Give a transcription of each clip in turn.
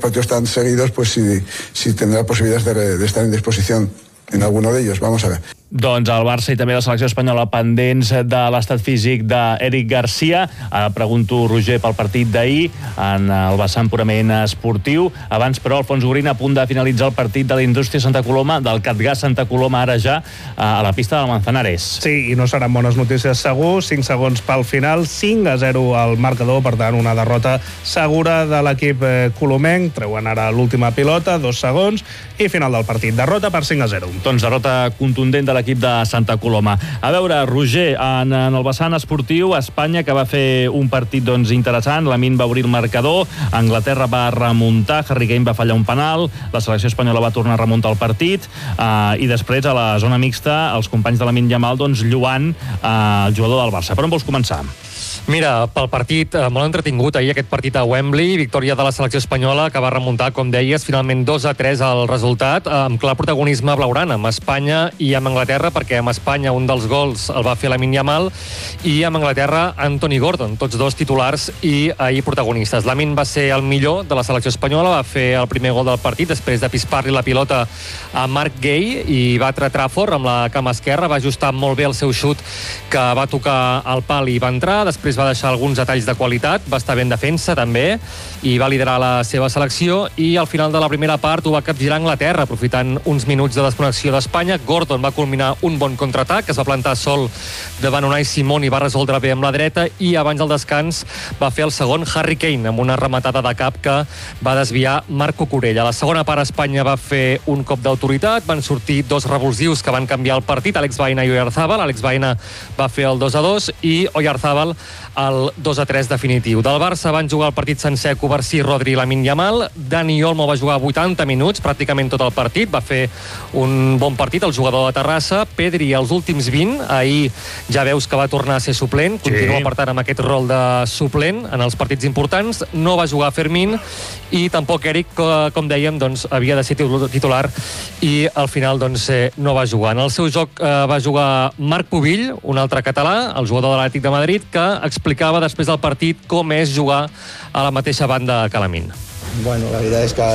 partidos tan seguidos, pues si tendrá posibilidades de estar en disposición en alguno de ellos. Vamos a ver. Doncs el Barça i també la selecció espanyola pendents de l'estat físic d'Eric Garcia. Pregunto, Roger, pel partit d'ahir en el vessant purament esportiu. Abans, però, Alfons Gorín a punt de finalitzar el partit de la Indústria Santa Coloma, del Catgas Santa Coloma, ara ja a la pista del Manzanares. Sí, i no seran bones notícies segur. 5 segons pel final, 5-0 al marcador, per tant, una derrota segura de l'equip colomenc. Treuen ara l'última pilota, 2 segons, i final del partit. Derrota per 5-0. Doncs derrota contundent de l'equip de Santa Coloma. A veure, Roger, en el vessant esportiu, Espanya, que va fer un partit interessant, Lamine va obrir el marcador, Anglaterra va remuntar, Harry Kane va fallar un penal, la selecció espanyola va tornar a remuntar el partit, i després a la zona mixta els companys de Lamine Yamal lluant el jugador del Barça. Per on vols començar? Mira, pel partit molt entretingut ahir, aquest partit a Wembley, victòria de la selecció espanyola que va remuntar, com deies, finalment 2-3 el resultat, amb clar protagonisme blaugrana, amb Espanya i amb Anglaterra, perquè amb Espanya un dels gols el va fer Lamine Yamal i amb Anglaterra Anthony Gordon, tots dos titulars i ahir protagonistes. Lamine va ser el millor de la selecció espanyola, va fer el primer gol del partit després de pispar-li la pilota a Marc Gay i va batre Trafford amb la cama esquerra, va ajustar molt bé el seu xut que va tocar al pal i va entrar, després va deixar alguns detalls de qualitat, va estar ben defensa també i va liderar la seva selecció i al final de la primera part ho va capgirar Anglaterra, aprofitant uns minuts de desconnexió d'Espanya. Gordon va culminar un bon contraatac, es va plantar sol davant Unai Simón i va resoldre bé amb la dreta i abans del descans va fer el segon Harry Kane amb una rematada de cap que va desviar Marco Corella. A la segona part Espanya va fer un cop d'autoritat, van sortir dos revulsius que van canviar el partit, Alex Baena i Oyarzabal. Alex Baena va fer el 2-2 i Oyarzabal el 2-3 definitiu. Del Barça van jugar el partit sencer Covarsí, Rodri i Lamine Yamal. Dani Olmo va jugar 80 minuts, pràcticament tot el partit, va fer un bon partit el jugador de Terrassa. Pedri els últims 20, ahir ja veus que va tornar a ser suplent, continua per tant amb aquest rol de suplent en els partits importants. No va jugar Fermín i tampoc Eric, com dèiem, doncs, havia de ser titular i al final doncs, no va jugar. En el seu joc va jugar Marc Pubill, un altre català, el jugador de l'Atlètic de Madrid, que explicava després del partit com és jugar a la mateixa banda que Lamine. Bueno, la veritat és que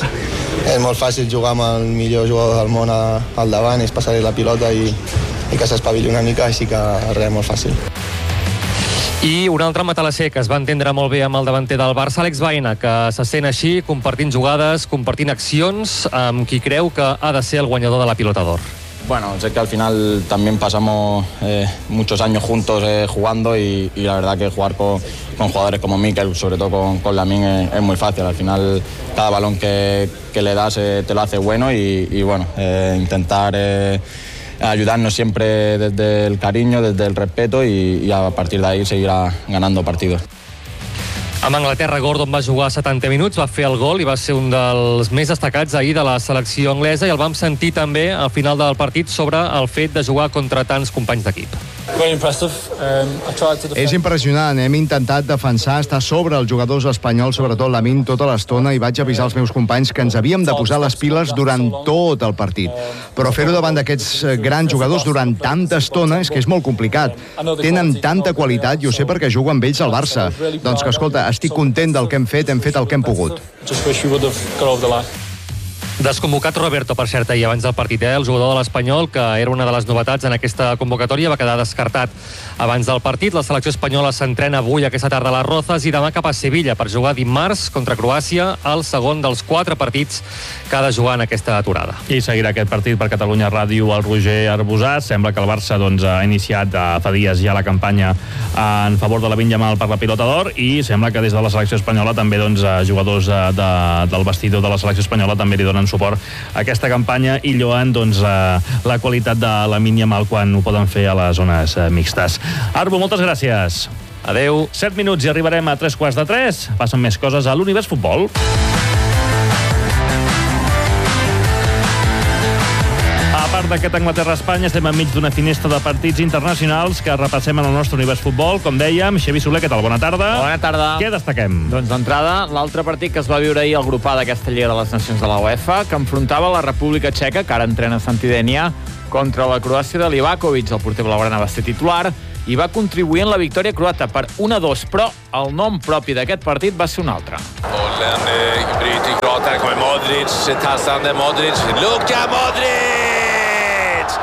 és molt fàcil jugar amb el millor jugador del món al davant, és passar-li la pilota i que s'espavili una mica, així que res, molt fàcil. I un altre matalasser que es va entendre molt bé amb el davanter del Barça, Alex Baena, que se sent així, compartint jugades, compartint accions, amb qui creu que ha de ser el guanyador de la Pilota d'Or. Bueno, sé que al final también pasamos muchos años juntos jugando y la verdad que jugar con jugadores como Mikel, sobre todo con Lamine, es muy fácil. Al final cada balón que le das te lo hace bueno y bueno, intentar ayudarnos siempre desde el cariño, desde el respeto y a partir de ahí seguirá ganando partidos. Amb Anglaterra, Gordon va jugar 70 minuts, va fer el gol i va ser un dels més destacats ahir de la selecció anglesa i el vam sentir també al final del partit sobre el fet de jugar contra tants companys d'equip. És impressionant, hem intentat defensar, estar sobre els jugadors espanyols, sobretot Lamine, tota l'estona i vaig avisar els meus companys que ens havíem de posar les piles durant tot el partit. Però fer-ho davant d'aquests grans jugadors durant tanta estona és que és molt complicat. Tenen tanta qualitat, jo sé perquè jugo amb ells al Barça. Doncs que, escolta, estic content del que hem fet el que hem pogut. Desconvocat Roberto, per cert, ahir abans del partit, el jugador de l'Espanyol, que era una de les novetats en aquesta convocatòria, va quedar descartat abans del partit. La selecció espanyola s'entrena avui aquesta tarda a les Rozas i demà cap a Sevilla per jugar dimarts contra Croàcia, el segon dels 4 partits que ha de jugar en aquesta aturada. I seguirà aquest partit per Catalunya Ràdio el Roger Arbusàs. Sembla que el Barça ha iniciat fa dies ja la campanya en favor de Lamine Yamal per la Pilota d'Or i sembla que des de la selecció espanyola també jugadors del vestidor de la selecció espanyola també li donen suport a aquesta campanya i lloen la qualitat de Lamine Yamal quan ho poden fer a les zones mixtes. Arbu, moltes gràcies. Adeu. 7 minuts i arribarem a 3:45. Passen més coses a l'Univers Futbol. A part d'aquest Anglaterra-Espanya, estem enmig d'una finestra de partits internacionals que repassem en el nostre Univers Futbol. Com dèiem, Xavi Soler, què tal? Bona tarda. Bona tarda. Què destaquem? Doncs d'entrada, l'altre partit que es va viure ahir al grupà d'aquesta Lliga de les Nacions de la UEFA, que enfrontava la República Txeca, que ara entrena Santidènia, contra la Croàcia de Livakovic. El porter blaugrana va ser titular i va contribuir en la victòria croata per 1-2, però el nom propi d'aquest partit va ser un altre. Modric, tarzan Modric, Luka Modric!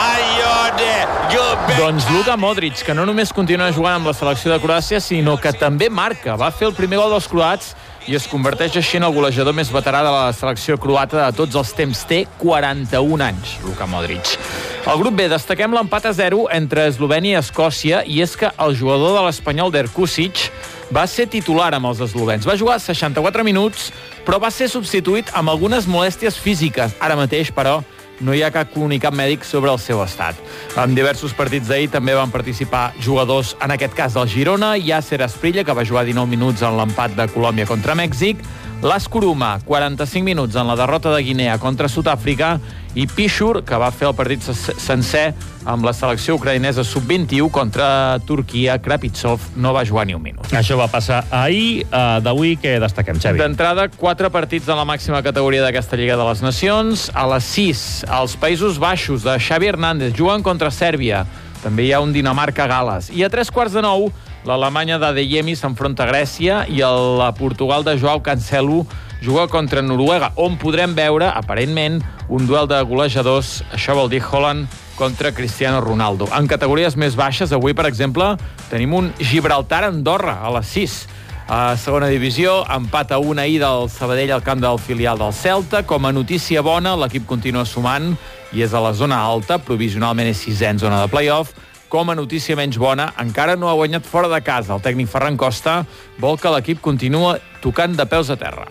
Doncs Luka Modric, que no només continua jugant amb la selecció de Croàcia, sinó que també marca. Va fer el primer gol dels croats i es converteix així en el golejador més veterà de la selecció croata de tots els temps. Té 41 anys, Luka Modric. Al grup B destaquem l'empat a 0 entre Eslovènia i Escòcia, i és que el jugador de l'Espanyol Derkusic va ser titular amb els eslovens. Va jugar 64 minuts, però va ser substituït amb algunes molèsties físiques. Ara mateix, però, no hi ha cap comunicat mèdic sobre el seu estat. En diversos partits d'ahir també van participar jugadors, en aquest cas del Girona, Yasser Asprilla, que va jugar 19 minuts en l'empat de Colòmbia contra Mèxic, Las Kuruma, 45 minuts en la derrota de Guinea contra Sud-àfrica, i Pishur, que va fer el partit sencer amb la selecció ucraïnesa sub-21 contra Turquia. Krapitsov no va jugar ni un minut. Això va passar ahir. D'avui què destaquem, Xavi? D'entrada, 4 partits de la màxima categoria d'aquesta Lliga de les Nacions. A les 6, els Països Baixos de Xavi Hernández juguen contra Sèrbia. També hi ha un Dinamarca-Gales. I a 8:45, l'Alemanya d'Adeyemi s'enfronta a Grècia i el Portugal de Joao Cancelo juga contra Noruega, on podrem veure, aparentment, un duel de golejadors. Això vol dir Haaland contra Cristiano Ronaldo. En categories més baixes, avui, per exemple, tenim un Gibraltar-Andorra a les 6. A segona divisió, empat a 1 ahir del Sabadell al camp del filial del Celta. Com a notícia bona, l'equip continua sumant i és a la zona alta, provisionalment és 6è en zona de play-off. Com a notícia menys bona, encara no ha guanyat fora de casa. El tècnic Ferran Costa vol que l'equip continua tocant de peus a terra.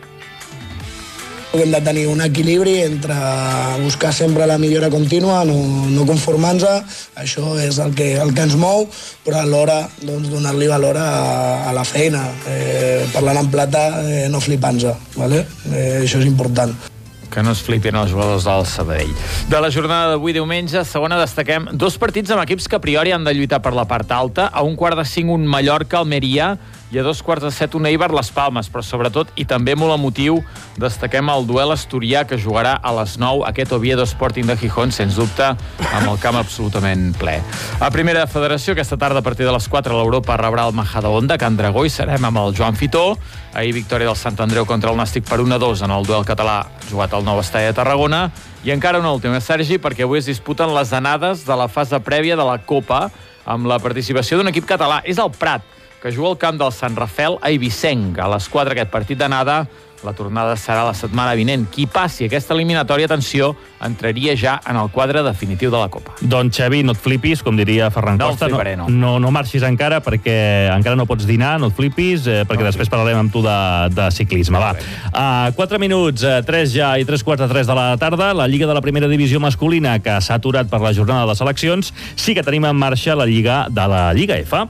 Hem de tenir un equilibri entre buscar sempre la millora contínua, no conformar-nos, això és el que ens mou, però alhora donar-li valor a la feina, parlant en plata, no flipant-se, ¿vale? Això és important. Que no es flipin els jugadors del Sabadell. De la jornada d'avui diumenge, segona, destaquem 2 partits amb equips que a priori han de lluitar per la part alta. A 1:45 un Mallorca-Almeria i a 2:15 un Eibar Las Palmes, però sobretot, i també molt emotiu, destaquem el duel asturià que jugarà a les 9, aquest Oviedo Sporting de Gijón, sens dubte, amb el camp absolutament ple. A Primera Federació, aquesta tarda a partir de les 4, l'Europa rebrà el Majadahonda, Can Dragó, i serem amb el Joan Fitó. Ahir victòria del Sant Andreu contra el Nàstic per 1-2 en el duel català jugat al Nou Estadi de Tarragona. I encara una última, Sergi, perquè avui es disputen les anades de la fase prèvia de la Copa amb la participació d'un equip català. És el Prat, que juga al camp del Sant Rafel a Eivissenc. A les 4 aquest partit d'anada. La tornada serà la setmana vinent. Qui passi aquesta eliminatòria, atenció, entraria ja en el quadre definitiu de la Copa. Doncs, Xavi, no et flipis, com diria Ferran Costa. No fliparé, no. No marxis encara, perquè encara no pots dinar, no et flipis, perquè després parlarem amb tu de ciclisme. Va, 4 minuts, 3 ja i 3:15 de la tarda. La Lliga de la Primera Divisió masculina, que s'ha aturat per la jornada de seleccions. Sí que tenim en marxa la Lliga de la Lliga F.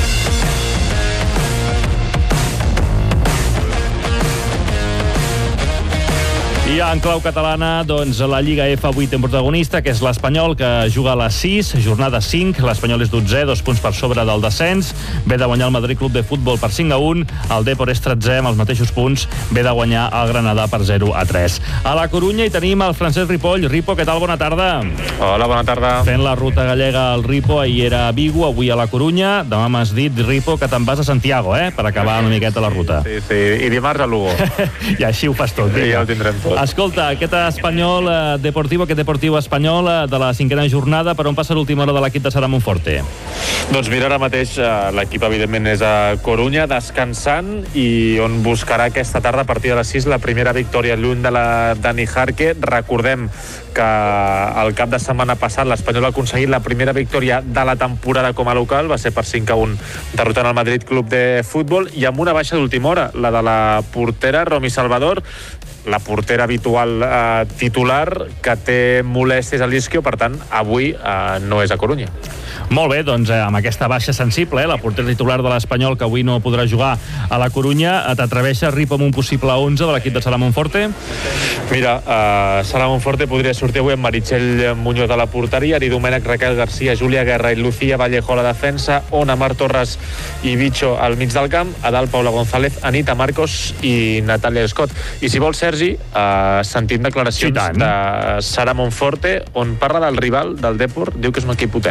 I en clau catalana, doncs, la Lliga F avui té un protagonista, que és l'Espanyol, que juga a les 6, jornada 5. L'Espanyol és 12è, 2 punts per sobre del descens. Ve de guanyar el Madrid Club de Futbol per 5-1. El Depor és 13è, amb els mateixos punts. Ve de guanyar el Granada per 0-3. A la Corunya hi tenim el Francesc Ripoll. Ripo, què tal? Bona tarda. Hola, bona tarda. Fent la ruta gallega al Ripo, ahir era a Vigo, avui a la Corunya. Demà m'has dit, Ripo, que te'n vas a Santiago, per acabar una miqueta la ruta. Sí, i dimarts a Lugo. I així ho fas tot. Ja ho tindrem tot. Escolta, aquest Espanyol aquest Deportiu Espanyol de la 5a jornada, per on passa l'última hora de l'equip de Sara Monforte? Doncs mira, ara mateix l'equip evidentment és a Corunya, descansant, i on buscarà aquesta tarda a partir de les 6 la primera victòria lluny de la Dani Jarque. Recordem que el cap de setmana passat l'Espanyol ha aconseguit la primera victòria de la temporada com a local, va ser per 5-1 derrotant el Madrid Club de Futbol, i amb una baixa d'última hora, la de la portera Romy Salvador, la portera habitual titular, que té molèsties a l'isquio, per tant, avui no és a Corunya. Molt bé, doncs amb aquesta baixa sensible, la portera titular de l'Espanyol, que avui no podrà jugar a la Corunya, t'atreveixes, Ripo, amb un possible 11 de l'equip de Sara Monforte? Mira, Sara Monforte podria sortir avui amb Meritxell Muñoz a la porteria, Ari Domènech, Raquel García, Júlia Guerra i Lucía Vallejo a la defensa, Ona Mar Torres i Bicho al mig del camp, a dalt Paula González, Anita Marcos i Natàlia Scott. I si vols, Sergi, sentim declaracions de Sara Monforte, on parla del rival, del Depor, diu que és un equip potent.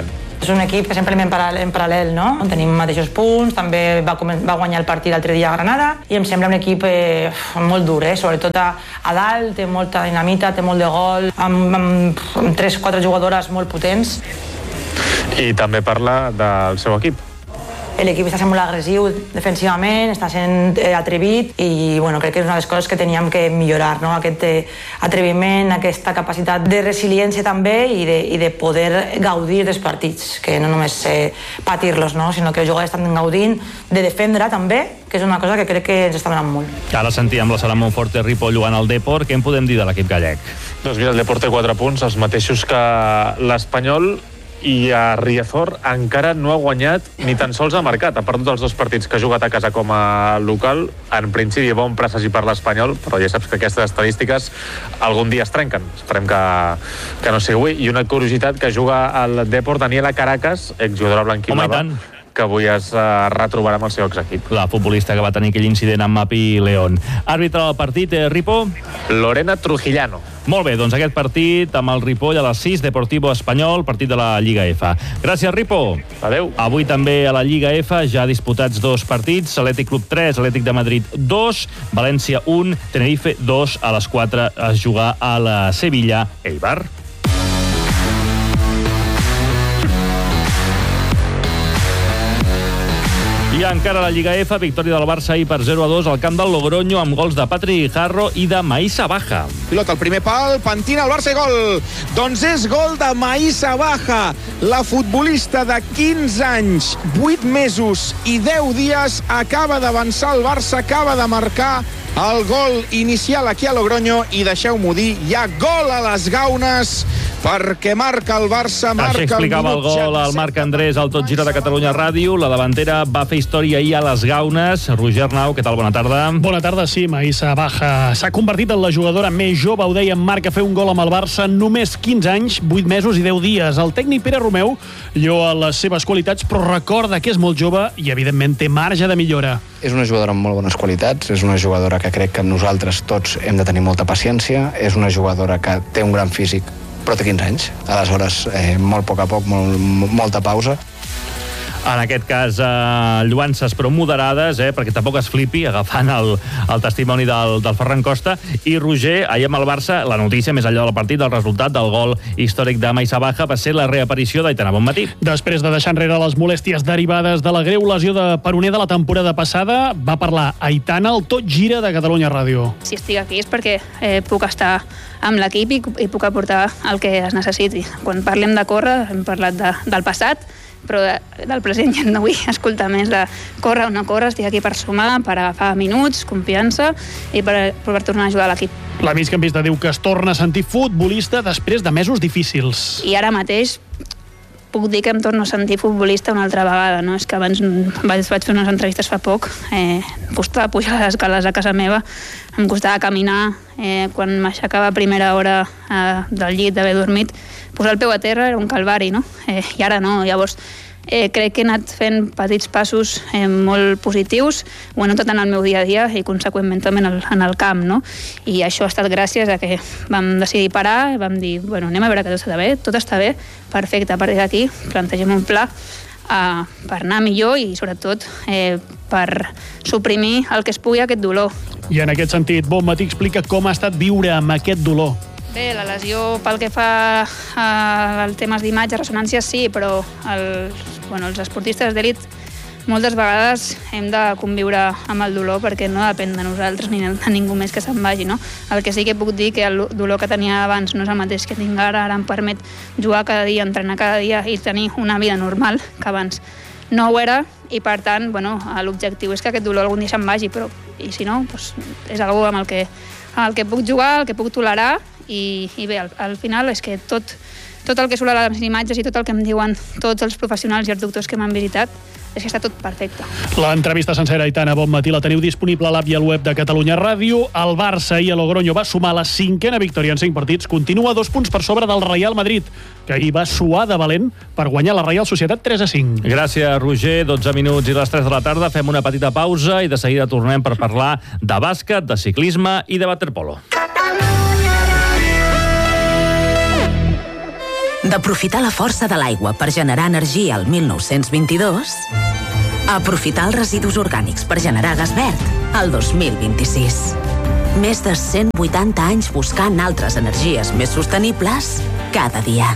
És un equip que sempre anem en paral·lel, no? Tenim mateixos punts, també va guanyar el partit l'altre dia a Granada i em sembla un equip molt dur, sobretot a dalt, té molta dinamita, té molt de gol, amb 3-4 jugadores molt potents. I també parla del seu equip. L'equip està sent molt agressiu defensivament, està sent atrevit i crec que és una de les coses que teníem que millorar, no? Aquest atreviment, aquesta capacitat de resiliència també i de poder gaudir dels partits, que no només patir-los, no? Sinó que els jugadors estan gaudint de defendre també, que és una cosa que crec que ens està donant molt. Ara sentíem la Sala Monforte Ripoll jugant al Depor. Què en podem dir de l'equip gallec? Doncs mira, el Depor té 4 punts, els mateixos que l'Espanyol, i a Riazor encara no ha guanyat ni tan sols ha marcat. Ha perdut els 2 partits que ha jugat a casa com a local. En principi, bon presagi per l'Espanyol, però ja saps que aquestes estadístiques algun dia es trenquen. Esperem que no sigui avui. I una curiositat, que juga al Depor Daniela Caracas, exjugadora blanquinada, que avui es retrobarà amb el seu exequip. La futbolista que va tenir aquell incident amb Mapi León. Àrbitre del partit, Ripo? Lorena Trujillano. Molt bé, doncs aquest partit amb el Ripoll a les 6, Deportivo Espanyol, partit de la Lliga F. Gràcies, Ripo. Adéu. Avui també a la Lliga F ja disputats 2 partits, Atlètic Club 3, Atlètic de Madrid 2, València 1, Tenerife 2, a les 4 es jugar a la Sevilla Eibar. I encara a la Lliga F, victòria del Barça ahir per 0-2 al camp del Logroño amb gols de Patri Guijarro i de Maïssa Baja. Pilota al primer pal, pentina el Barça i gol. Doncs és gol de Maïssa Baja. La futbolista de 15 anys, 8 mesos i 10 dies acaba d'avançar el Barça, acaba de marcar el gol inicial aquí a Logroño i deixeu-m'ho dir, hi ha gol a les Gaunes perquè marca el Barça, marca Així explicava el gol al Marc Andrés al Tot Gira de Catalunya Ràdio. La davantera va fer història ahir a les Gaunes. Roger Arnau, què tal? Bona tarda. Bona tarda, sí, Maïssa Baja s'ha convertit en la jugadora més jove, ho deia en Marc, a fer un gol amb el Barça en només 15 anys, 8 mesos i 10 dies. El tècnic Pere Romeu lloa les seves qualitats, però recorda que és molt jove i, evidentment, té marge de millora. És una jugadora amb molt bones qualitats, és una jugadora que crec que nosaltres tots hem de tenir molta paciència, és una jugadora que té un gran físic, però té 15 anys. Aleshores, molt a poc, molta pausa. En aquest cas, lluances però moderades, perquè tampoc es flipi, agafant el testimoni del Ferran Costa. I Roger, ahir amb el Barça, la notícia més enllà del partit, el resultat del gol històric de Maïssa Baja va ser la reaparició d'Aitana Bonmatí. Després de deixar enrere les molèsties derivades de la greu lesió de peroné de la temporada passada, va parlar Aitana al Tot Gira de Catalunya Ràdio. Si estic aquí és perquè puc estar amb l'equip i puc aportar el que es necessiti. Quan parlem de córrer, hem parlat del passat, però del present ja no vull escoltar més de córrer o no córrer. Estic aquí per sumar, per agafar minuts, confiança i per tornar a ajudar l'equip. La migcampista diu que es torna a sentir futbolista després de mesos difícils. I ara mateix puc dir que em torno a sentir futbolista una altra vegada, no? És que abans vaig fer unes entrevistes fa poc, em costava pujar les escales a casa meva, em costava caminar, quan m'aixecava a primera hora del llit d'haver dormit, posar el peu a terra era un calvari, no? I ara no, llavors crec que he anat fent petits passos molt positius, ho he notat en el meu dia a dia i conseqüentment també en el camp, no? I això ha estat gràcies a que vam decidir parar, vam dir, bueno, anem a veure que tot està bé, perfecte, a partir d'aquí plantegem un pla per anar millor i sobretot per suprimir el que es pugui aquest dolor. I en aquest sentit, Bonmatí explica com ha estat viure amb aquest dolor. Bé, la lesió pel que fa als temes d'imatge, ressonància, sí, però els esportistes d'elit moltes vegades hem de conviure amb el dolor perquè no depèn de nosaltres ni de ningú més que se'n vagi, no? El que sí que puc dir que el dolor que tenia abans no és el mateix que tinc ara em permet jugar cada dia, entrenar cada dia i tenir una vida normal que abans no ho era i per tant, l'objectiu és que aquest dolor algun dia se'n vagi, però i si no, és algo amb el que puc jugar, el que puc tolerar i bé, al final és que tot el que surt a les imatges i tot el que em diuen tots els professionals i els doctors que m'han visitat és que està tot perfecte. L'entrevista sencera a Aitana Bonmatí la teniu disponible a l'app i al web de Catalunya Ràdio. El Barça ahir a Logroño va sumar la 5a victòria en 5 partits. Continua 2 punts per sobre del Real Madrid, que ahir va suar de valent per guanyar la Reial Societat 3-5. Gràcies, Roger. 12 minuts i les 3 de la tarda. Fem una petita pausa i de seguida tornem per parlar de bàsquet, de ciclisme i de waterpolo. D'aprofitar la força de l'aigua per generar energia al 1922 a aprofitar els residus orgànics per generar gas verd al 2026. Més de 180 anys buscant altres energies més sostenibles cada dia.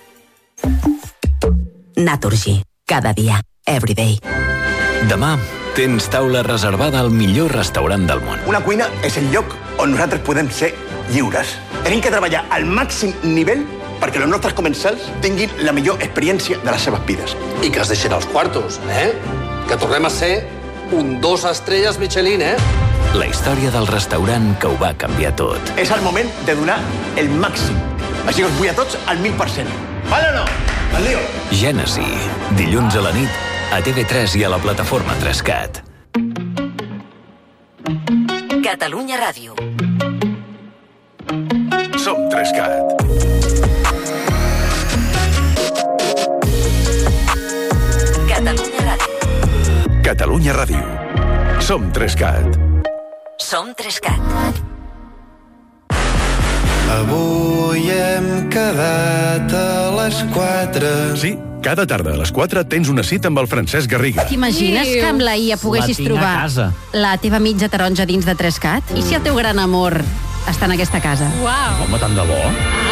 Naturgy. Cada dia. Everyday. Demà tens taula reservada al millor restaurant del món. Una cuina és el lloc on nosaltres podem ser lliures. Tenim que treballar al màxim nivell perquè els nostres comensals tinguin la millor experiència de les seves vides. I que es deixin els quartos, Que tornem a ser un 2 estrelles Michelin, La història del restaurant que ho va canviar tot. És el moment de donar el màxim. Així que us vull a tots al 1000%. Vale o no? Al lío. Gènesi, dilluns a la nit, a TV3 i a la plataforma 3CAT. Catalunya Ràdio. Som 3CAT. Catalunya Ràdio. Catalunya Ràdio. Som 3CAT. Som 3CAT. Avui hem quedat a les 4. Sí, cada tarda a les 4 tens una cita amb el Francesc Garriga. T'imagines que amb la IA poguessis trobar la teva mitja taronja dins de 3CAT? I si el teu gran amor està en aquesta casa? Uau! Home, tant de bo.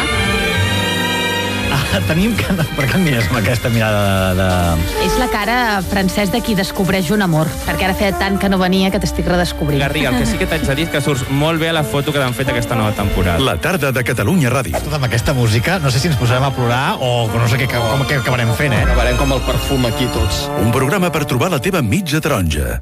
Tenim que... Per què em mires amb aquesta mirada de... És la cara, Francesc, de qui descobreix un amor, perquè ara feia tant que no venia que t'estic redescobrint. Garriga, el que sí que t'haig de dir és que surts molt bé a la foto que t'han fet aquesta nova temporada. La tarda de Catalunya Ràdio. Tot amb aquesta música, no sé si ens posarem a plorar o no sé com acabarem fent, Acabarem com el perfum aquí tots. Un programa per trobar la teva mitja taronja.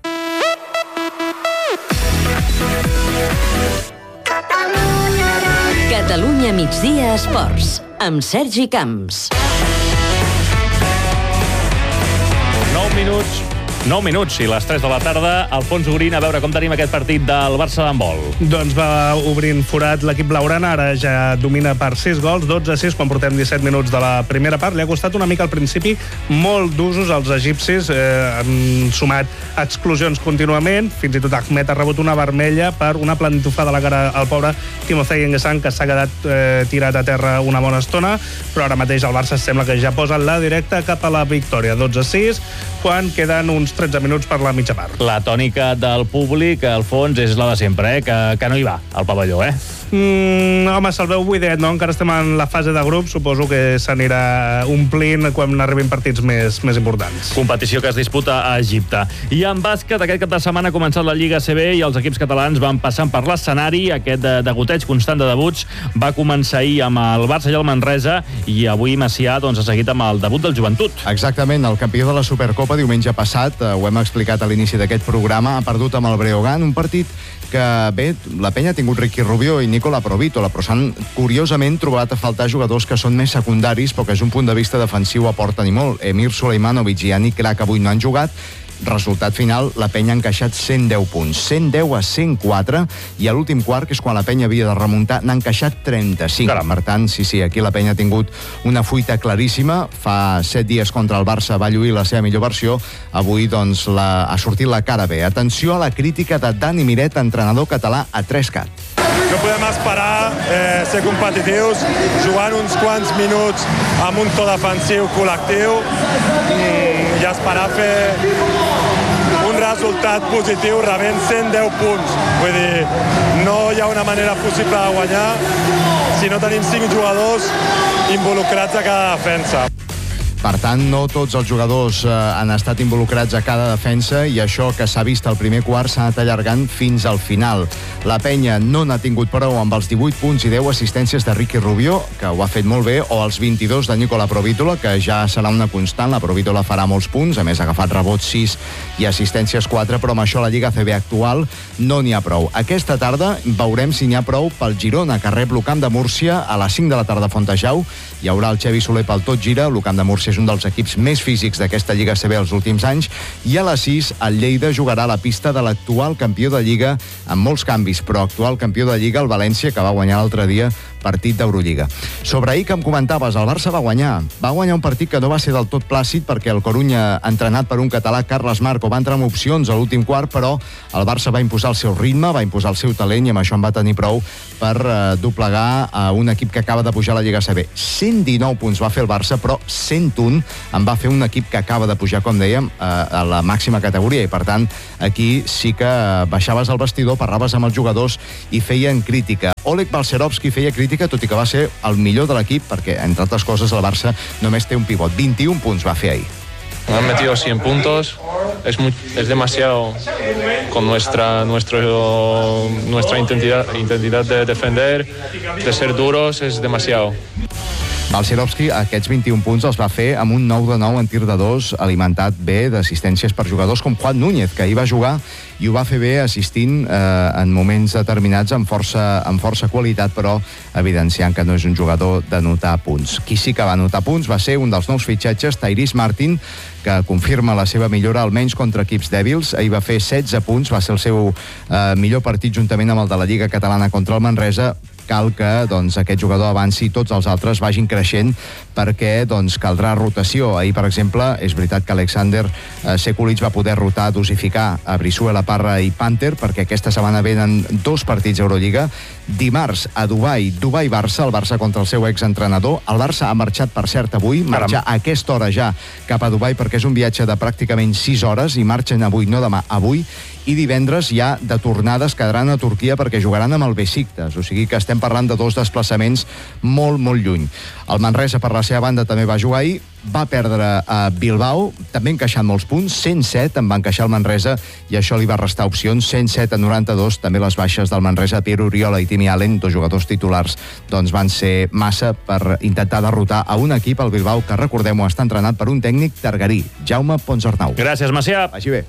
Catalunya migdia esports, amb Sergi Camps. 9 minuts i les 3 de la tarda. Alfons Urín, a veure com tenim aquest partit del Barça d'handbol. Doncs va obrint forat l'equip blaugrana, ara ja domina per 6 gols, 12-6, quan portem 17 minuts de la primera part. Li ha costat una mica al principi molt d'usos als egipcis, han sumat exclusions contínuament, fins i tot Ahmed ha rebut una vermella per una plantofada a la cara al pobre Timofey Enguessan, que s'ha quedat tirat a terra una bona estona, però ara mateix el Barça sembla que ja posa la directa cap a la victòria, 12-6, quan queden uns 13 minuts per la mitja part. La tònica del públic, al fons, és la de sempre, que no hi va al pavelló, Home, se'l veu buidet, no? Encara estem en la fase de grup, suposo que s'anirà omplint quan arribin partits més importants. Competició que es disputa a Egipte. I en bàsquet, aquest cap de setmana ha començat la Lliga ACB i els equips catalans van passant per l'escenari. Aquest degoteig constant de debuts va començar ahir amb el Barça i el Manresa, i avui Macià ha seguit amb el debut del Joventut. Exactament, el campió de la Supercopa diumenge passat, ho hem explicat a l'inici d'aquest programa, ha perdut amb el Breogán, un partit que, bé, la penya ha tingut Ricky Rubio i Nicola Provítola, però s'han curiosament trobat a faltar jugadors que són més secundaris, però que des d'un punt de vista defensiu aporten i molt. Emir Suleimanovic i Yannick Crac avui no han jugat. Resultat final, la penya ha encaixat 110 punts, 110-104, i a l'últim quart, que és quan la penya havia de remuntar, n'ha encaixat 35. Caram. Per tant, sí, aquí la penya ha tingut una fuita claríssima. Fa 7 dies contra el Barça va lluir la seva millor versió, avui doncs ha sortit la cara bé. Atenció a la crítica de Dani Miret, entrenador català a 3CAT. No podem esperar ser competitius jugant uns quants minuts amb un to defensiu col·lectiu i esperar fer un resultat positiu rebent 110 punts. Vull dir, no hi ha una manera possible de guanyar si no tenim 5 jugadors involucrats a cada defensa. Per tant, no tots els jugadors han estat involucrats a cada defensa, i això que s'ha vist al primer quart s'ha anat allargant fins al final. La penya no n'ha tingut prou amb els 18 punts i 10 assistències de Ricky Rubio, que ho ha fet molt bé, o els 22 de Nicola Provítola, que ja serà una constant. La Provítola farà molts punts, a més ha agafat rebots 6 i assistències 4, però amb això la Lliga ACB actual no n'hi ha prou. Aquesta tarda veurem si n'hi ha prou pel Girona, que rep l'Ucamp de Múrcia a les 5 de la tarda a Fontejau. Hi haurà el Xevi Soler pel Tot Gira. L'Ucamp de Múrcia és un dels equips més físics d'aquesta Lliga ACB els últims anys, i a les 6 el Lleida jugarà a la pista de l'actual campió de Lliga, amb molts canvis, però actual campió de Lliga, el València, que va guanyar l'altre dia partit d'Eurolliga. Sobre ahir que em comentaves, el Barça va guanyar un partit que no va ser del tot plàcid perquè el Corunya, entrenat per un català, Carles Marco, va entrar amb opcions a l'últim quart, però el Barça va imposar el seu ritme, va imposar el seu talent i amb això en va tenir prou per doblegar a un equip que acaba de pujar a la Lliga ACB. 119 punts va fer el Barça, però 101 en va fer un equip que acaba de pujar, com dèiem, a la màxima categoria, i per tant aquí sí que baixaves al vestidor, parlaves amb els jugadors i feien crítica. Oleg Balcerovski feia crítica, tot i que va ser el millor de l'equip, perquè, entre altres coses, el Barça només té un pivot. 21 punts va fer ahir. Han metido 100 puntos, es demasiado con nuestra intensidad de defender, de ser duros, es demasiado. Balcerovski aquests 21 punts els va fer amb un 9 de 9 en tir de 2, alimentat bé d'assistències per jugadors com Juan Núñez, que ahir va jugar i ho va fer bé assistint en moments determinats amb força qualitat, però evidenciant que no és un jugador de notar punts. Qui sí que va notar punts va ser un dels nous fitxatges, Tyrese Martin, que confirma la seva millora almenys contra equips dèbils. Ahir va fer 16 punts, va ser el seu millor partit juntament amb el de la Lliga Catalana contra el Manresa. Cal que aquest jugador avanci i tots els altres vagin creixent, perquè caldrà rotació. Ahir, per exemple, és veritat que Alexander Sekulic va poder rotar, dosificar a Brizuela, Parra i Panther, perquè aquesta setmana venen 2 partits d'Eurolliga. Dimarts a Dubai-Barça, el Barça contra el seu exentrenador. El Barça ha marxat, per cert, avui, marxa a aquesta hora ja cap a Dubai, perquè és un viatge de pràcticament 6 hores, i marxen avui, no demà, avui. I divendres ja de tornada es quedaran a Turquia perquè jugaran amb el Besiktas, o sigui que estem parlant de 2 desplaçaments molt, molt lluny. El Manresa, per la seva banda, també va jugar ahir, va perdre a Bilbao, també encaixant molts punts, 107 en va encaixar el Manresa, i això li va restar opcions, 107 a 92, també les baixes del Manresa, Pierre Oriola i Timi Allen, 2 jugadors titulars, van ser massa per intentar derrotar a un equip, el Bilbao, que, recordem-ho, està entrenat per un tècnic targarí, Jaume Ponsarnau. Gràcies, Macià. Vagi bé.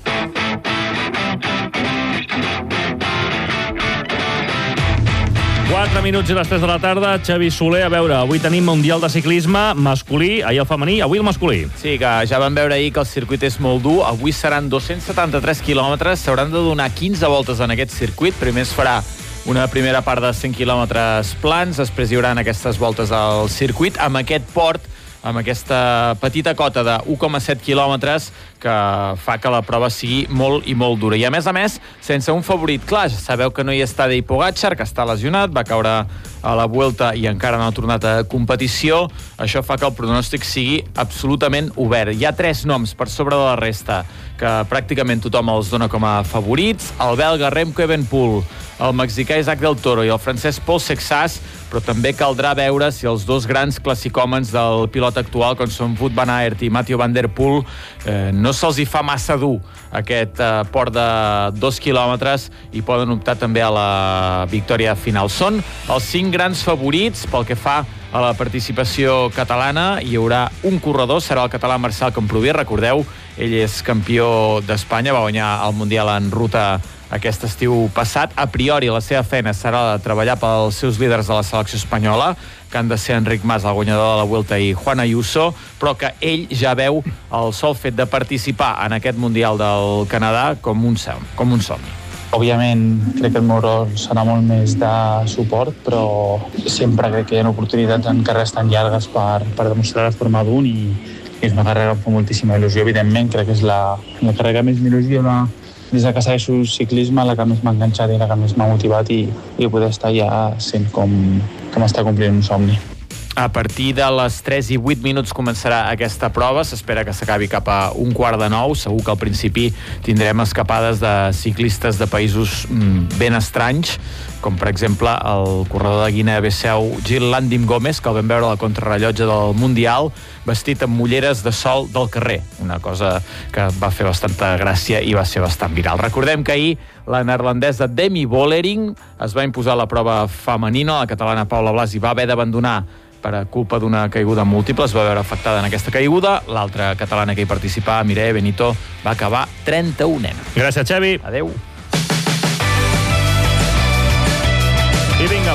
Quatre minuts i les 3 de la tarda. Xavi Soler, a veure, avui tenim Mundial de Ciclisme masculí, ahir el femení, avui el masculí. Sí, que ja vam veure ahir que el circuit és molt dur. Avui seran 273 quilòmetres, s'hauran de donar 15 voltes en aquest circuit. Primer es farà una primera part de 100 quilòmetres plans, després hi haurà aquestes voltes al circuit, amb aquest port, amb aquesta petita cota de 1,7 quilòmetres que fa que la prova sigui molt i molt dura. I a més, sense un favorit clar. Ja sabeu que no hi està Tadej Pogačar, que està lesionat, va caure a la Vuelta i encara no ha tornat a competició. Això fa que el pronòstic sigui absolutament obert. Hi ha 3 noms per sobre de la resta que pràcticament tothom els dona com a favorits. El belga Remco Evenepoel, el mexicà Isaac del Toro i el francès Paul Sexas, però també caldrà veure si els 2 grans classicòmens del pilot actual, com són Wout van Aert i Mathieu van der Poel, no se'ls hi fa massa dur aquest port de 2 quilòmetres i poden optar també a la victòria final. Són els 5 grans favorits pel que fa a la participació catalana. Hi haurà un corredor, serà el català Marcel Camproví, recordeu, ell és campió d'Espanya, va guanyar el Mundial en ruta aquest estiu passat. A priori la seva feina serà de treballar pels seus líders de la selecció espanyola, que han de ser Enric Mas, el guanyador de la Vuelta, i Juan Ayuso, però que ell ja veu el sol fet de participar en aquest Mundial del Canadà com un somni. Òbviament, crec que el meu rol serà molt més de suport, però sempre crec que hi ha oportunitats en carreres tan llargues per demostrar la forma d'un, i és una carrera que em fa moltíssima il·lusió. Evidentment, crec que és la carrera que més m'il·lusiona des que segueixo el ciclisme, la que més m'ha enganxat i la que més m'ha motivat, i poder estar ja sent com està complint un somni. A partir de les 3 i 8 minuts començarà aquesta prova. S'espera que s'acabi cap a 8:45. Segur que al principi tindrem escapades de ciclistes de països ben estranys, com per exemple el corredor de Guinea-Bissau Gil Landim Gómez, que el vam veure a la contrarrellotge del Mundial vestit amb ulleres de sol del carrer, una cosa que va fer bastanta gràcia i va ser bastant viral. Recordem que ahir la neerlandesa Demi Vollering es va imposar a la prova femenina. La catalana Paula Blasi va haver d'abandonar per culpa d'una caiguda múltiple, es va veure afectada en aquesta caiguda. L'altra catalana que hi participava, Mireia Benito, va acabar 31ena. Gràcies, Xavi. Adeu. I vinga,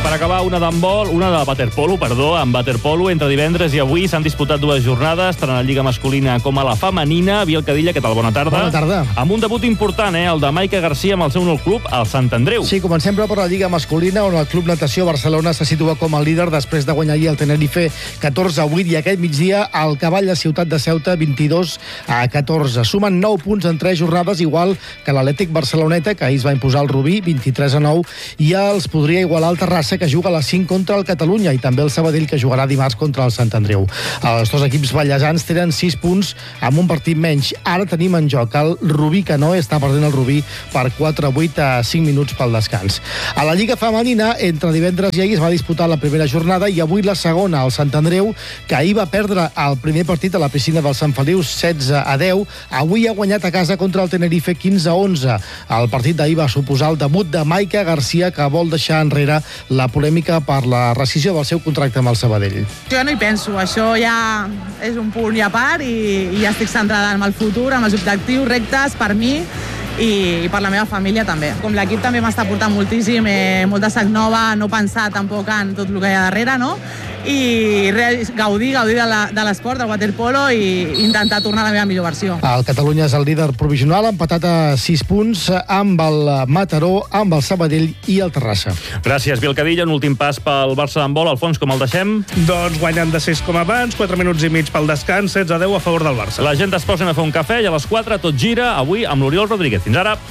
per acabar, una de waterpolo, amb waterpolo. Entre divendres i avui s'han disputat 2 jornades, tant a la Lliga masculina com a la femenina. Biel Cadilla, què tal? Bona tarda. Bona tarda. Amb un debut important, el de Maica Garcia amb el seu nou club, el Sant Andreu. Sí, comencem per la Lliga masculina, on el Club Natació Barcelona se situa com a líder després de guanyar ahir el Tenerife 14-8 i aquest migdia el Cavall de Ciutat de Ceuta 22-14. Sumen 9 punts en 3 jornades, igual que l'Atlètic Barceloneta, que ahir es va imposar el Rubí 23-9, i els podria igualar el Terrassa, que juga a les 5 contra el Catalunya, i també el Sabadell, que jugarà dimarts contra el Sant Andreu. Els 2 equips ballesans tenen 6 punts amb un partit menys. Ara tenim en joc el Rubí, que no està perdent el Rubí per 4-8 a 5 minuts pel descans. A la Lliga femenina, entre divendres i ahir es va disputar la primera jornada i avui la segona, el Sant Andreu, que ahir va perdre el primer partit a la piscina del Sant Feliu 16-10, avui ha guanyat a casa contra el Tenerife 15-11. El partit d'ahir va suposar el debut de Maica Garcia, que vol deixar enrere la polèmica per la rescissió del seu contracte amb el Sabadell. Jo no hi penso, això ja és un punt i a part i ja estic centrada en el futur, amb els objectius rectes per mi i per la meva família també. Com l'equip també m'està portant moltíssim, molta sac nova, no pensar tampoc en tot el que hi ha darrere, no? I gaudir de l'esport, del waterpolo, i intentar tornar a la meva millor versió. El Catalunya és el líder provisional, empatat a 6 punts amb el Mataró, amb el Sabadell i el Terrassa. Gràcies, Biel Cadilla. Un últim pas pel Barça d'handbol. Alfons, com el deixem? Doncs guanyant de 6 com abans, 4 minuts i mig pel descans, 16-10 a favor del Barça. La gent es posa a fer un cafè i a les 4 tot gira, avui amb l'Oriol Rodríguez. Fins ara.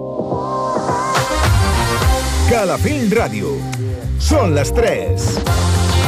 Calafell Ràdio. Són les 3.